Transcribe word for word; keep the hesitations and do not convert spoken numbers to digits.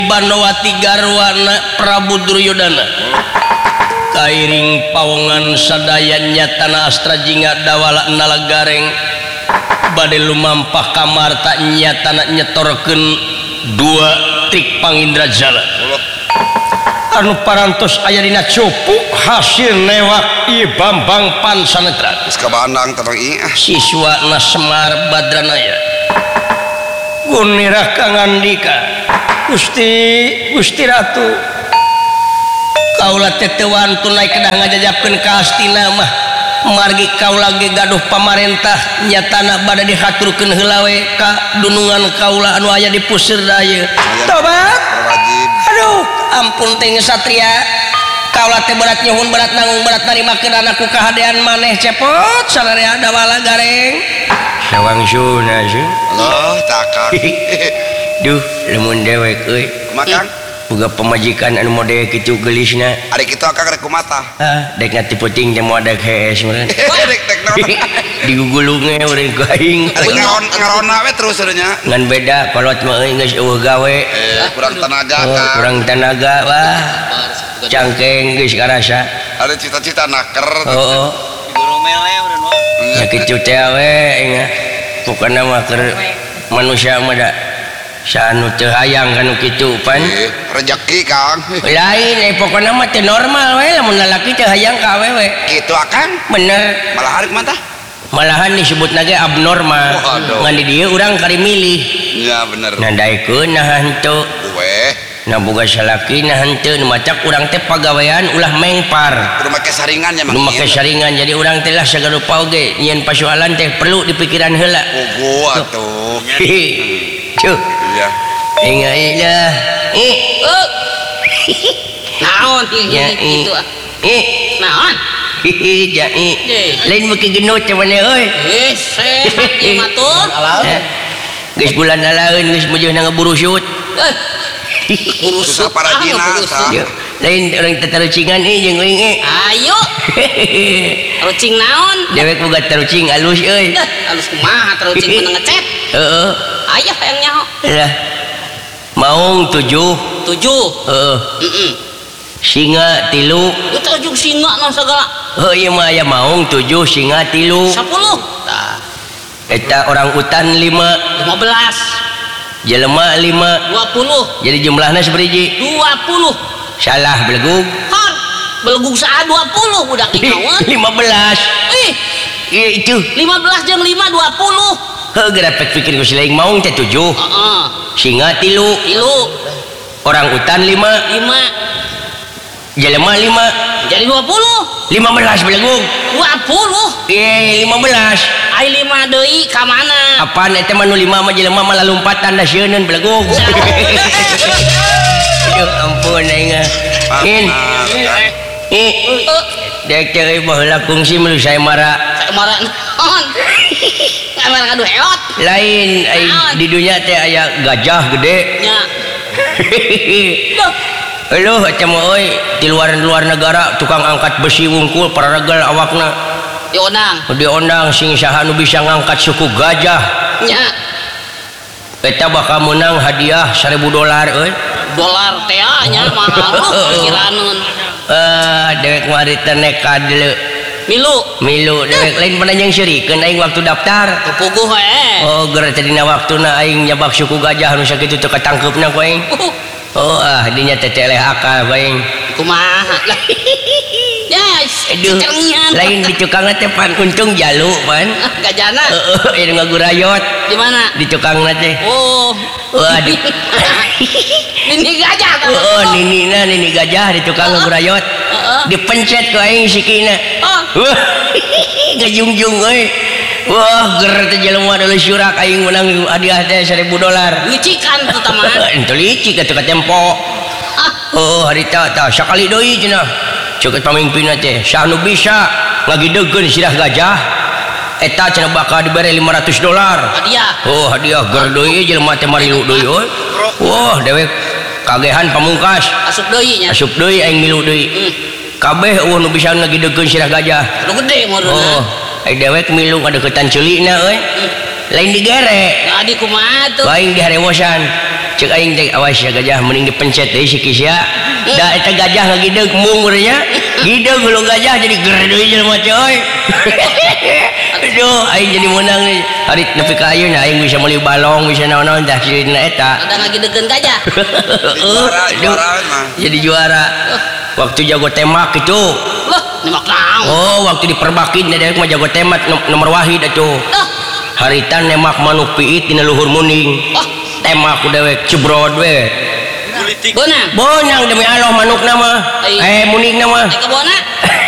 Banowati garwana Prabu Duryodana kairing pawongan sadayanya tanah astra jingga dawala nalagareng bade lumampah kamar tak nyatana nyetorkeun dua trik pangindra jala anu parantos aya dina cupu hasil newak ieu Bambang Pansanetra geus kabandang tenang ieu siswana Semar Badranaya Gunira Kang Andika Gusti Gusti Ratu kaula teh teu wantu naik kedah ngajajabkeun ka astina mah margi kaula ge gaduh pamarentah nyatana bade dihaturkeun heula we ka dunungan kaula anu aya di puseur daya tobat aduh ampun teh satria kaula teh berat nyuhun berat nanggung berat narimakeun anakku kahadean maneh cepot sadarea dawala gareng sawang suna sih Allah takak duh lamun dewek euy makang boga pemajikan anu model kitu geulisna ari kitu akang rek kumata ah dek ngati puting teh moal dek hees meureun dek dek naon digugulunge urang ku aing ngaron ngarona we terus nya ngan beda kolot mah euy geus eueuh gawe eh kurang tenaga oh, kan kurang tenaga wah cangkeng geus karasa ada cita-cita naker oh guru mele urang mah ya kitu teh we ingat pokona mah keur manusia mah da sanu teu hayang kanu kitu pan eh rezeki Kang lain eh pokona mah teu normal we lamun lalaki teu hayang ka awewe kitu akang bener malah harik mah tah malahan disebutna ge abnormal ngan di dieu urang kari milih ya bener nah daekeun nah henteu weh nah boga salaki nah henteu nu macak urang teh pagawean ulah mengpar kudu make saringan nya mah nu make saringan jadi urang teh lah sagarupa oge nyen pasoalan teh perlu dipikiran heula pugu atuh cuh iya ingat lah eh oh naon ya ieu kitu eh naon hihi jai lain make genut teh mana euy eh sehat ieu mah tuh geus bulan alaeun geus mujeuhna ngeburu syut eh urus susah para jina lain orang tatarucingan eh jeung euy eh ayo rucing naon dewek boga tarucing alus euy alus kumaha tarucing meneng ngecet heeh aya hayang nyaho lah maung tujuh tujuh heeh heeh singa tilu itu ujung singa non segala oh iya mah aya maung tujuh singa tilu sepuluh tah eta orang utan lima lima belas jelema lima dua puluh jadi jumlahna saberiji dua puluh salah belegug hon belugug saha dua puluh budak inaon lima belas ih iya itu lima belas jeung lima dua puluh heuh geura pek pikir ku sileing maung teh tujuh heeh singa tilu tilu orang utan lima lima jelema lima jadi dua puluh lima belas belegug dua puluh iya lima belas ai lima deui ka mana apaan eta mah nu lima mah jelema mah lalumpatan da sieunun belegug aduh ampun aing in eh dek ceuy baheula kungsi melu sae mara saya marah naon kamar kadu heot lain ai di dunya teh aya gajah gede nya Halo, eta mah euy di luar-luar negara tukang angkat besi wungkul pararegal awakna diondang diondang sing saha nu bisa ngangkat suku gajah nya eta bakal menang hadiah seribu dolar euy dolar teh nya mahal kiraaneun ah dewek mari teh nekad deuleu milu milu dewek lain pernah jeung sirikeun aing waktu daftar puguh we oh geura teh dina waktuna aing nyabak suku gajah nu sakitu teu katangkeupna ku aing oh ah dinya teh eleh akal baing kumaha lah yes aduh lain di tukangna teh pan untung jalu pan gajana heeh anu ngagurayot di mana di tukangna teh oh waduh ini gajah kan oh ninina nini gajah di tukang ngagurayot dipencet ku aing sikina wah ngajungjung euy wah ger teh jelema deuleu syurak aing menang hadiah teh seribu dolar licikan tuh teman ente licik atuh ka tempo oh harita tah sakali deui cenah ceuk pamimpinna teh saha nu bisa ngagideukeun sidah gajah eta cenah bakal dibere lima ratus dolar hadiah oh hadiah ger deui jelema teh marilu deui euy wah dewek kagehan pamungkas asup deui nya asup deui aing milu deui kabeh eueuh nu bisa ngagideukeun sidah gajah nu gede modalna oh ai dewek milu ngadeukeutan ceulikna euy lain digere jadi kumaha tuh lain diharewosan cek aing teh awas ya gajah mending dipencet deui si Kisya da eta gajah ngagideg mung urangnya gideg lu gajah jadi ger deui jelema coy aduh aing jadi menang nih hari nepi ka ayeuna aing bisa meuli balong bisa naon-naon tah sieuna eta ada ngagidegeun gajah juara juara mah jadi juara waktu jago tembak itu loh nembak naon oh waktu diperbakin ada mah jago tembak nomor wahid atuh loh haritan nemak manuk piit dina luhur muning oh tembak ku dewek cebrod we politik bonang bonang demi Allah manuk nama Ai. eh muning nama eh kebona